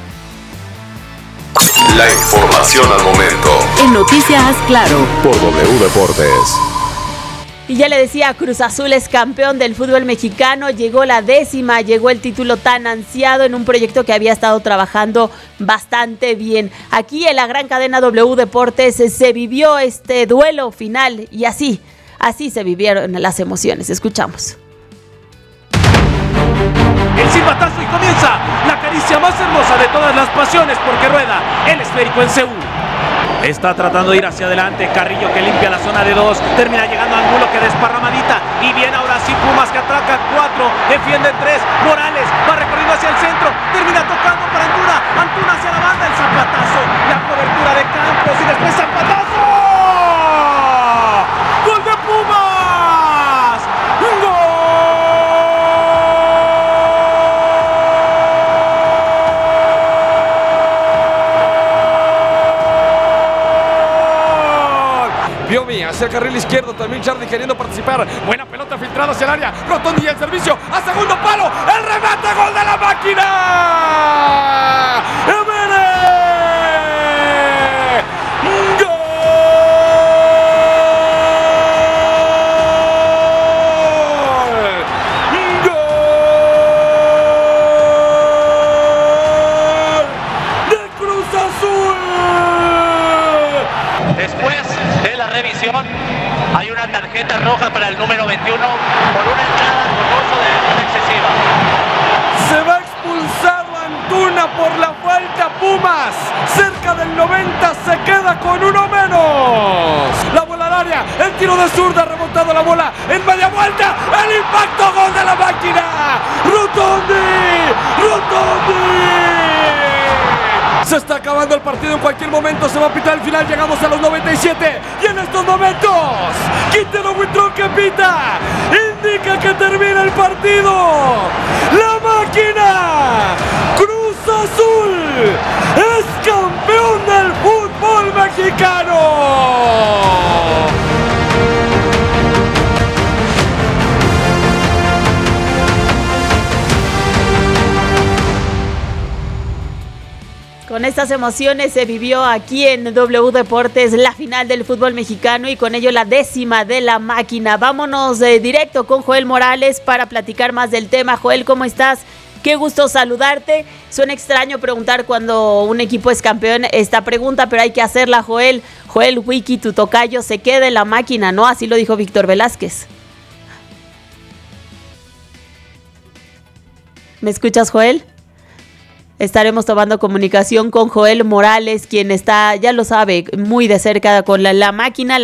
La información al momento. En Noticias Claro. Por W Deportes. Y ya le decía, Cruz Azul es campeón del fútbol mexicano, llegó la décima, llegó el título tan ansiado en un proyecto que había estado trabajando bastante bien. Aquí en la gran cadena W Deportes se vivió este duelo final y así se vivieron las emociones. Escuchamos. El silbatazo y comienza la caricia más hermosa de todas las pasiones porque rueda el esférico en Seúl. Está tratando de ir hacia adelante, Carrillo que limpia la zona de 2, termina llegando a Angulo que desparramadita y viene ahora sí Pumas que atraca 4, defiende 3, Morales va recorriendo hacia el centro, termina tocando para Antuna hacia la banda, el zapatazo, la cobertura de Campos y después zapatazo. ¡Gol de Pumas! ¡Gol! Piovi hacia el carril izquierdo, también Charlie queriendo participar. Buena pelota filtrada hacia el área. Rotondi el servicio a segundo palo. El remate, gol de la máquina. ¡Emere! ¡Gol! ¡Gol! ¡De Cruz Azul! Después de la revisión hay una tarjeta roja para el número 21 por una entrada con uso de velocidad excesiva. Se va expulsado Antuna por la falta. Pumas cerca del 90 se queda con uno menos. La bola al área, el tiro de zurda, remontado la bola en media vuelta, el impacto, gol de la máquina. Rotondi. Se está acabando el partido, en cualquier momento se va a pitar el final, llegamos a los 97 y en estos momentos Quintero Huitrón que pita, indica que termina el partido. La máquina, Cruz Azul, es campeón del fútbol mexicano. Con estas emociones se vivió aquí en W Deportes la final del fútbol mexicano y con ello la décima de la máquina. Vámonos directo con Joel Morales para platicar más del tema. Joel, ¿cómo estás? Qué gusto saludarte. Suena extraño preguntar cuando un equipo es campeón esta pregunta, pero hay que hacerla, Joel. Joel Wiki, tu tocayo, se queda en la máquina, ¿no? Así lo dijo Víctor Velázquez. ¿Me escuchas, Joel? Estaremos tomando comunicación con Joel Morales, quien está, ya lo sabe, muy de cerca con la máquina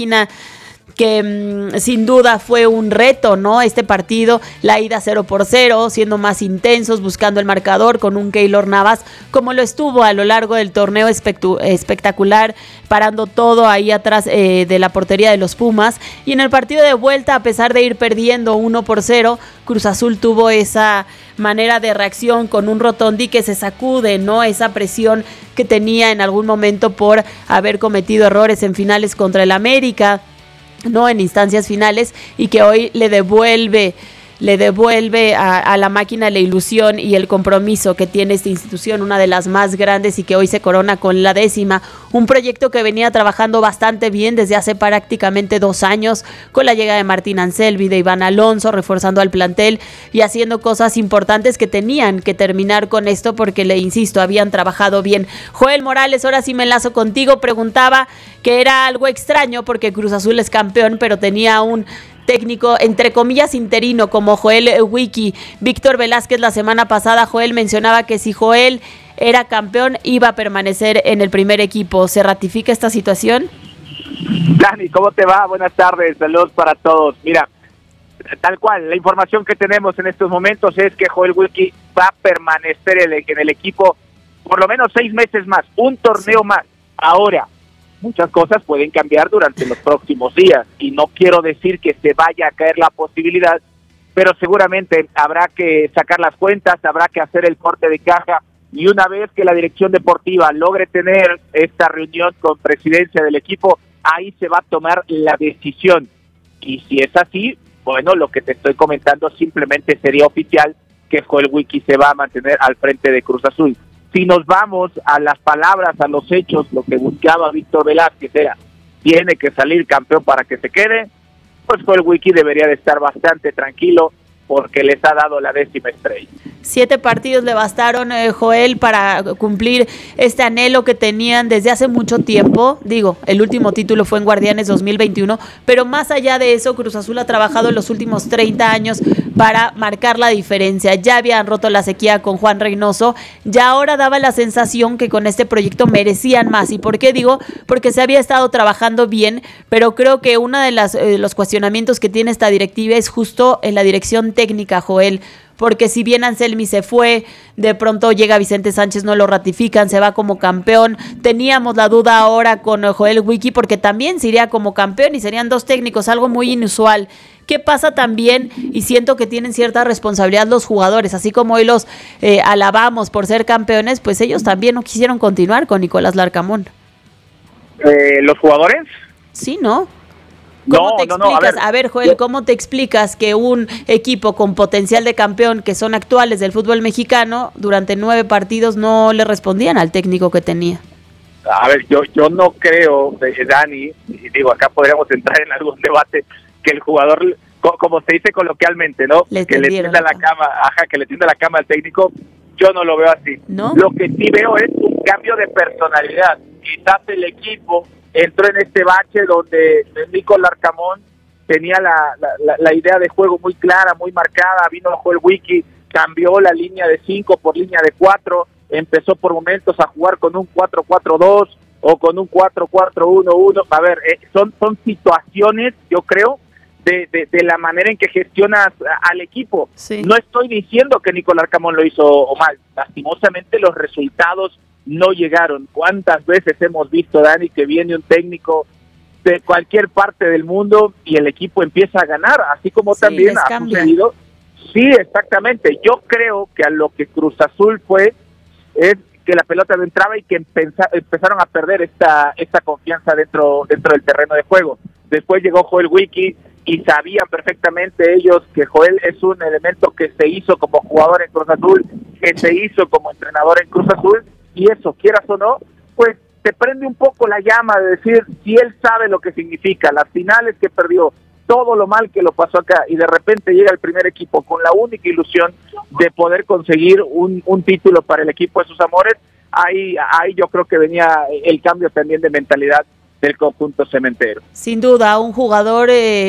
que sin duda fue un reto, ¿no? Este partido, la ida 0-0, siendo más intensos, buscando el marcador con un Keylor Navas, como lo estuvo a lo largo del torneo espectacular, parando todo ahí atrás de la portería de los Pumas. Y en el partido de vuelta, a pesar de ir perdiendo 1-0, Cruz Azul tuvo esa manera de reacción con un Rotondi que se sacude, ¿no? Esa presión que tenía en algún momento por haber cometido errores en finales contra el América, no en instancias finales, y que hoy le devuelve le devuelve a la máquina la ilusión y el compromiso que tiene esta institución, una de las más grandes y que hoy se corona con la 10ª, un proyecto que venía trabajando bastante bien desde hace prácticamente 2 años, con la llegada de Martín Anselmi, de Iván Alonso, reforzando al plantel y haciendo cosas importantes que tenían que terminar con esto porque, le insisto, habían trabajado bien. Joel Morales, ahora sí me enlazo contigo, preguntaba que era algo extraño porque Cruz Azul es campeón, pero tenía un técnico, entre comillas, interino como Joel Wiki. Víctor Velázquez la semana pasada, Joel mencionaba que si Joel era campeón iba a permanecer en el primer equipo. ¿Se ratifica esta situación? Dani, ¿cómo te va? Buenas tardes, saludos para todos. Mira, tal cual, la información que tenemos en estos momentos es que Joel Wiki va a permanecer en el equipo por lo menos 6 meses más, un torneo más. Ahora, muchas cosas pueden cambiar durante los próximos días y no quiero decir que se vaya a caer la posibilidad, pero seguramente habrá que sacar las cuentas, habrá que hacer el corte de caja y una vez que la dirección deportiva logre tener esta reunión con presidencia del equipo, ahí se va a tomar la decisión. Y si es así, bueno, lo que te estoy comentando simplemente sería oficial que Joel Wiki se va a mantener al frente de Cruz Azul. Si nos vamos a las palabras, a los hechos, lo que buscaba Víctor Velázquez era, tiene que salir campeón para que se quede, pues Joel Wiki debería de estar bastante tranquilo porque les ha dado la 10ª estrella. 7 partidos le bastaron, Joel, para cumplir este anhelo que tenían desde hace mucho tiempo. Digo, el último título fue en Guardianes 2021, pero más allá de eso, Cruz Azul ha trabajado en los últimos 30 años para marcar la diferencia. Ya habían roto la sequía con Juan Reynoso, ya ahora daba la sensación que con este proyecto merecían más. ¿Y por qué digo? Porque se había estado trabajando bien, pero creo que uno de los cuestionamientos que tiene esta directiva es justo en la dirección técnica, Joel, porque si bien Anselmi se fue, de pronto llega Vicente Sánchez, no lo ratifican, se va como campeón. Teníamos la duda ahora con Joel Wiki porque también se iría como campeón y serían 2 técnicos, algo muy inusual. ¿Qué pasa también? Y siento que tienen cierta responsabilidad los jugadores, así como hoy los alabamos por ser campeones, pues ellos también no quisieron continuar con Nicolás Larcamón. ¿Los jugadores? Sí, ¿no? ¿Cómo te explicas? A ver, Joel, ¿cómo te explicas que un equipo con potencial de campeón, que son actuales del fútbol mexicano, durante 9 partidos no le respondían al técnico que tenía? A ver, yo no creo, Dani, y digo, acá podríamos entrar en algún debate, que el jugador, como se dice coloquialmente, ¿no? Que le tienda la cama, que le tienda la cama al técnico. Yo no lo veo así. ¿No? Lo que sí veo es un cambio de personalidad. Quizás el equipo entró en este bache donde Nico Larcamón tenía la idea de juego muy clara, muy marcada. Vino Joel Wiki, cambió la línea de 5 por línea de 4, empezó por momentos a jugar con un 4-4-2 o con un 4-4-1-1. A ver, son situaciones, yo creo, de la manera en que gestionas al equipo. Sí. No estoy diciendo que Nico Larcamón lo hizo mal. Lastimosamente los resultados no llegaron. ¿Cuántas veces hemos visto, Dani, que viene un técnico de cualquier parte del mundo y el equipo empieza a ganar, así como también ha sucedido? Sí, exactamente. Yo creo que a lo que Cruz Azul fue es que la pelota no entraba y que empezaron a perder esta confianza dentro del terreno de juego. Después llegó Joel Wiki y sabían perfectamente ellos que Joel es un elemento que se hizo como jugador en Cruz Azul, que se hizo como entrenador en Cruz Azul, y eso, quieras o no, pues te prende un poco la llama de decir, si él sabe lo que significa, las finales que perdió, todo lo mal que lo pasó acá, y de repente llega el primer equipo con la única ilusión de poder conseguir un título para el equipo de sus amores, ahí yo creo que venía el cambio también de mentalidad del conjunto cementero. Sin duda, un jugador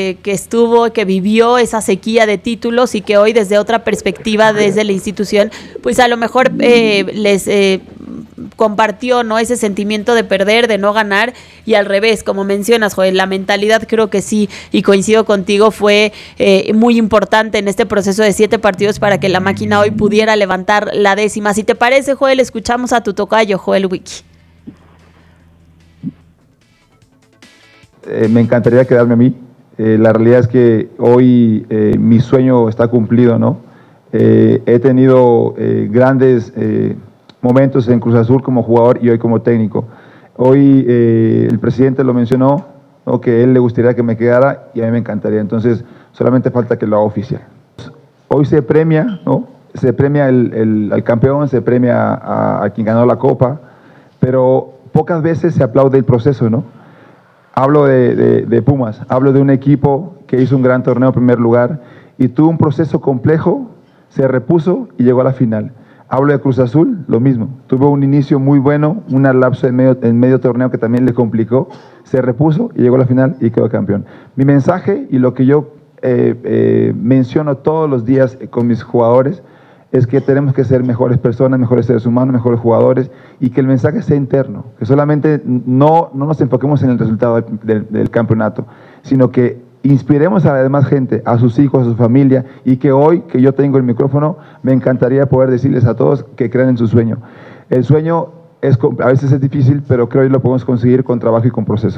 que vivió esa sequía de títulos y que hoy desde otra perspectiva, desde la institución, pues a lo mejor les compartió, ¿no?, ese sentimiento de perder, de no ganar, y al revés, como mencionas, Joel, la mentalidad creo que sí, y coincido contigo, fue muy importante en este proceso de 7 partidos para que la máquina hoy pudiera levantar la 10ª. Si te parece, Joel, escuchamos a tu tocayo, Joel Wiki. Me encantaría quedarme a mí. La realidad es que hoy mi sueño está cumplido, ¿no? He tenido grandes momentos en Cruz Azul como jugador y hoy como técnico. Hoy el presidente lo mencionó, ¿no?, que a él le gustaría que me quedara y a mí me encantaría. Entonces solamente falta que lo haga oficial. hoy se premia, ¿no? Se premia al campeón, se premia a quien ganó la Copa, pero pocas veces se aplaude el proceso, ¿no? Hablo de Pumas, hablo de un equipo que hizo un gran torneo en primer lugar y tuvo un proceso complejo, se repuso y llegó a la final. Hablo de Cruz Azul, lo mismo, tuvo un inicio muy bueno, un lapso en medio torneo que también le complicó, se repuso y llegó a la final y quedó campeón. Mi mensaje y lo que yo menciono todos los días con mis jugadores es que tenemos que ser mejores personas, mejores seres humanos, mejores jugadores y que el mensaje sea interno, que solamente no nos enfoquemos en el resultado del campeonato, sino que inspiremos a la demás gente, a sus hijos, a su familia y que hoy que yo tengo el micrófono me encantaría poder decirles a todos que crean en su sueño. El sueño a veces es difícil, pero creo que lo podemos conseguir con trabajo y con proceso.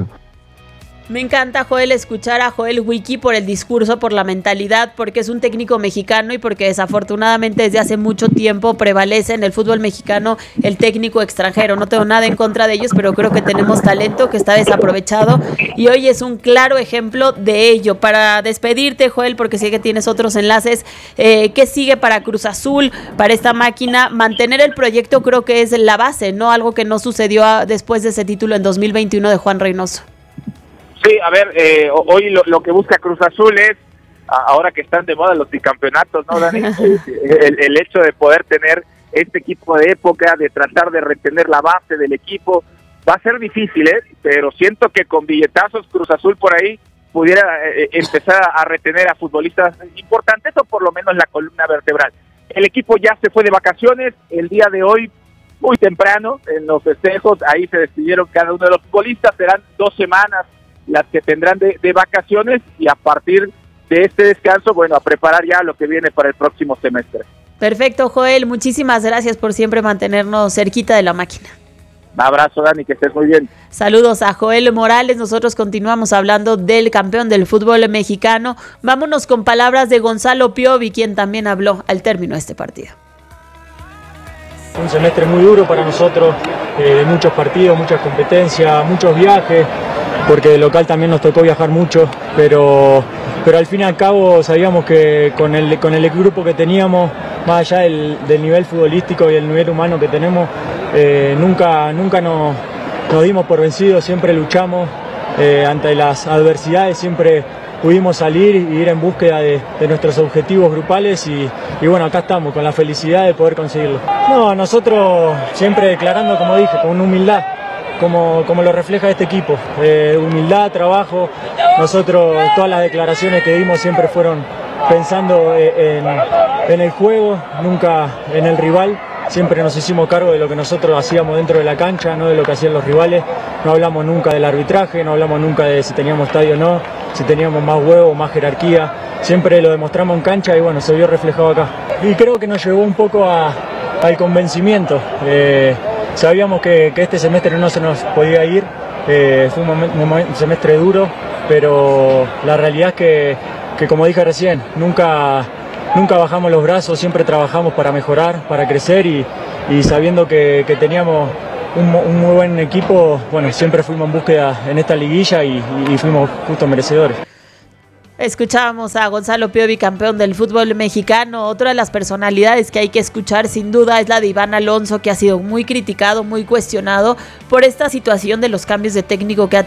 Me encanta, Joel, escuchar a Joel Wiki por el discurso, por la mentalidad, porque es un técnico mexicano y porque desafortunadamente desde hace mucho tiempo prevalece en el fútbol mexicano el técnico extranjero. No tengo nada en contra de ellos, pero creo que tenemos talento que está desaprovechado y hoy es un claro ejemplo de ello. Para despedirte, Joel, porque sé que tienes otros enlaces, ¿qué sigue para Cruz Azul, para esta máquina? Mantener el proyecto creo que es la base, ¿no? Algo que no sucedió después de ese título en 2021 de Juan Reynoso. Sí, a ver, hoy lo que busca Cruz Azul es, ahora que están de moda los bicampeonatos, ¿no, Dani? el hecho de poder tener este equipo de época, de tratar de retener la base del equipo, va a ser difícil, pero siento que con billetazos Cruz Azul por ahí pudiera empezar a retener a futbolistas importantes o por lo menos la columna vertebral. El equipo ya se fue de vacaciones, el día de hoy, muy temprano, en los festejos, ahí se despidieron cada uno de los futbolistas, serán 2 semanas las que tendrán de vacaciones y a partir de este descanso, bueno, a preparar ya lo que viene para el próximo semestre. Perfecto, Joel, muchísimas gracias por siempre mantenernos cerquita de la máquina. Un abrazo, Dani, que estés muy bien. Saludos a Joel Morales, nosotros continuamos hablando del campeón del fútbol mexicano. Vámonos con palabras de Gonzalo Piovi, quien también habló al término de este partido. Un semestre muy duro para nosotros, de muchos partidos, muchas competencias, muchos viajes, porque de local también nos tocó viajar mucho, pero al fin y al cabo sabíamos que con el grupo que teníamos, más allá del nivel futbolístico y el nivel humano que tenemos, nunca nos dimos por vencidos, siempre luchamos ante las adversidades, siempre pudimos salir y ir en búsqueda de nuestros objetivos grupales y bueno, acá estamos con la felicidad de poder conseguirlo. No, nosotros siempre declarando, como dije, con humildad, como lo refleja este equipo, humildad, trabajo. Nosotros todas las declaraciones que dimos siempre fueron pensando en el juego, nunca en el rival. Siempre nos hicimos cargo de lo que nosotros hacíamos dentro de la cancha, no de lo que hacían los rivales. No hablamos nunca del arbitraje, no hablamos nunca de si teníamos estadio o no, si teníamos más huevo, más jerarquía. Siempre lo demostramos en cancha y bueno, se vio reflejado acá. Y creo que nos llevó un poco al convencimiento. Sabíamos que este semestre no se nos podía ir, fue un semestre duro, pero la realidad es que como dije recién, nunca bajamos los brazos, siempre trabajamos para mejorar, para crecer y sabiendo que teníamos un muy buen equipo, bueno, siempre fuimos en búsqueda en esta liguilla y fuimos justo merecedores. Escuchábamos a Gonzalo Piovi, campeón del fútbol mexicano. Otra de las personalidades que hay que escuchar sin duda es la de Iván Alonso, que ha sido muy criticado, muy cuestionado por esta situación de los cambios de técnico que ha tenido